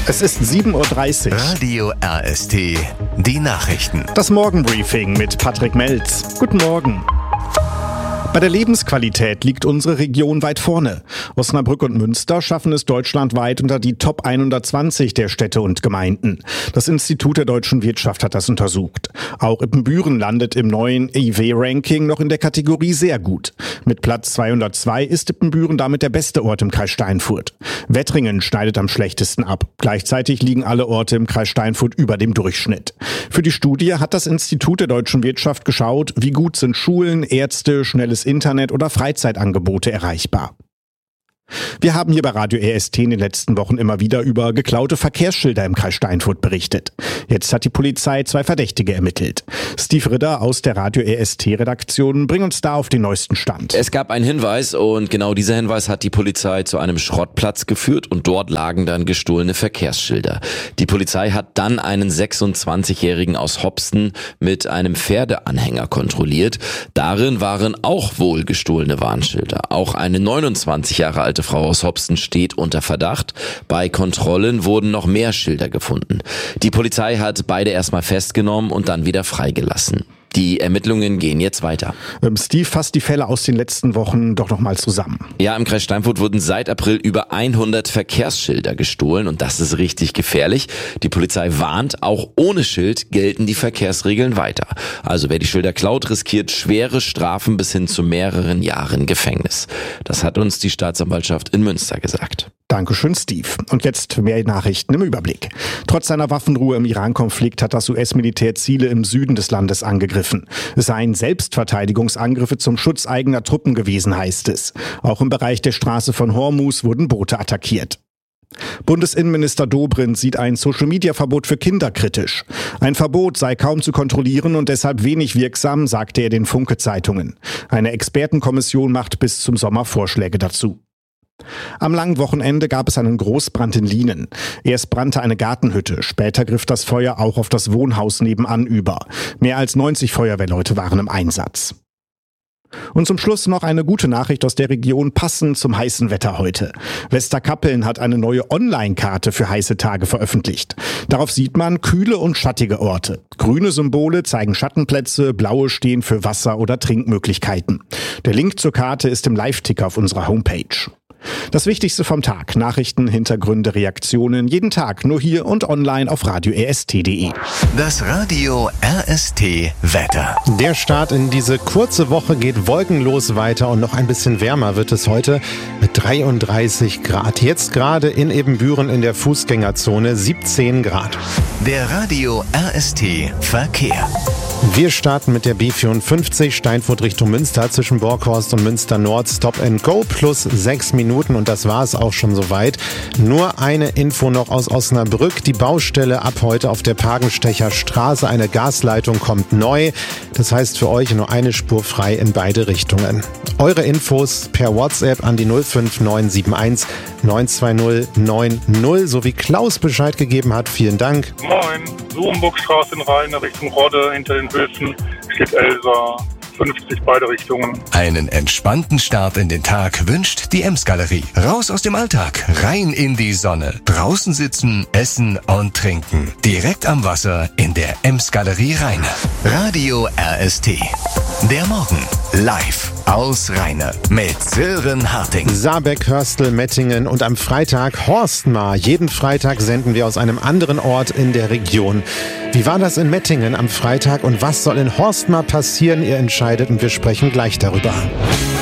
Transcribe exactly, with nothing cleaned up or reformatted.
Es ist sieben Uhr dreißig. Radio R S T, die Nachrichten. Das Morgenbriefing mit Patrick Melz. Guten Morgen. Bei der Lebensqualität liegt unsere Region weit vorne. Osnabrück und Münster schaffen es deutschlandweit unter die Top hundertzwanzig der Städte und Gemeinden. Das Institut der deutschen Wirtschaft hat das untersucht. Auch Ippenbüren landet im neuen I W-Ranking noch in der Kategorie sehr gut. Mit Platz zweihundertzwei ist Ippenbüren damit der beste Ort im Kreis Steinfurt. Wettringen schneidet am schlechtesten ab. Gleichzeitig liegen alle Orte im Kreis Steinfurt über dem Durchschnitt. Für die Studie hat das Institut der deutschen Wirtschaft geschaut, wie gut sind Schulen, Ärzte, schnelles Internet oder Freizeitangebote erreichbar. Wir haben hier bei Radio R S T in den letzten Wochen immer wieder über geklaute Verkehrsschilder im Kreis Steinfurt berichtet. Jetzt hat die Polizei zwei Verdächtige ermittelt. Steve Ritter aus der Radio R S T-Redaktion bringt uns da auf den neuesten Stand. Es gab einen Hinweis und genau dieser Hinweis hat die Polizei zu einem Schrottplatz geführt und dort lagen dann gestohlene Verkehrsschilder. Die Polizei hat dann einen sechsundzwanzigjährigen aus Hopsten mit einem Pferdeanhänger kontrolliert. Darin waren auch wohl gestohlene Warnschilder. Auch eine neunundzwanzig Jahre alte Frau aus Hopsten steht unter Verdacht. Bei Kontrollen wurden noch mehr Schilder gefunden. Die Polizei hat beide erstmal festgenommen und dann wieder freigelassen. Die Ermittlungen gehen jetzt weiter. Ähm, Steve fasst die Fälle aus den letzten Wochen doch nochmal zusammen. Ja, im Kreis Steinfurt wurden seit April über hundert Verkehrsschilder gestohlen und das ist richtig gefährlich. Die Polizei warnt, auch ohne Schild gelten die Verkehrsregeln weiter. Also wer die Schilder klaut, riskiert schwere Strafen bis hin zu mehreren Jahren Gefängnis. Das hat uns die Staatsanwaltschaft in Münster gesagt. Dankeschön, Steve. Und jetzt mehr Nachrichten im Überblick. Trotz seiner Waffenruhe im Iran-Konflikt hat das U S-Militär Ziele im Süden des Landes angegriffen. Es seien Selbstverteidigungsangriffe zum Schutz eigener Truppen gewesen, heißt es. Auch im Bereich der Straße von Hormuz wurden Boote attackiert. Bundesinnenminister Dobrindt sieht ein Social-Media-Verbot für Kinder kritisch. Ein Verbot sei kaum zu kontrollieren und deshalb wenig wirksam, sagte er den Funke-Zeitungen. Eine Expertenkommission macht bis zum Sommer Vorschläge dazu. Am langen Wochenende gab es einen Großbrand in Lienen. Erst brannte eine Gartenhütte, später griff das Feuer auch auf das Wohnhaus nebenan über. Mehr als neunzig Feuerwehrleute waren im Einsatz. Und zum Schluss noch eine gute Nachricht aus der Region, passend zum heißen Wetter heute. Westerkappeln hat eine neue Online-Karte für heiße Tage veröffentlicht. Darauf sieht man kühle und schattige Orte. Grüne Symbole zeigen Schattenplätze, blaue stehen für Wasser- oder Trinkmöglichkeiten. Der Link zur Karte ist im Live-Ticker auf unserer Homepage. Das Wichtigste vom Tag, Nachrichten, Hintergründe, Reaktionen, jeden Tag nur hier und online auf radio r s t punkt d e. Das Radio R S T Wetter. Der Start in diese kurze Woche geht wolkenlos weiter und noch ein bisschen wärmer wird es heute mit dreiunddreißig Grad. Jetzt gerade in Ippenbüren in der Fußgängerzone siebzehn Grad. Der Radio R S T Verkehr. Wir starten mit der B vierundfünfzig Steinfurt Richtung Münster zwischen Borkhorst und Münster Nord. Stop and Go plus sechs Minuten und das war es auch schon soweit. Nur eine Info noch aus Osnabrück. Die Baustelle ab heute auf der Pagenstecher Straße. Eine Gasleitung kommt neu. Das heißt für euch nur eine Spur frei in beide Richtungen. Eure Infos per WhatsApp an die null fünf neun sieben eins neun zwei null neun null, so wie Klaus Bescheid gegeben hat. Vielen Dank. Moin, Surenburgstraße in Rheine Richtung Rodde, hinter den Höfen steht Elsa, fünfzig beide Richtungen. Einen entspannten Start in den Tag wünscht die Ems-Galerie. Raus aus dem Alltag, rein in die Sonne. Draußen sitzen, essen und trinken. Direkt am Wasser in der Ems-Galerie Rheine. Radio R S T. Der Morgen live aus Rheine mit Sören Harting. Saarbeck, Hörstel, Mettingen und am Freitag Horstmar. Jeden Freitag senden wir aus einem anderen Ort in der Region. Wie war das in Mettingen am Freitag und was soll in Horstmar passieren? Ihr entscheidet und wir sprechen gleich darüber.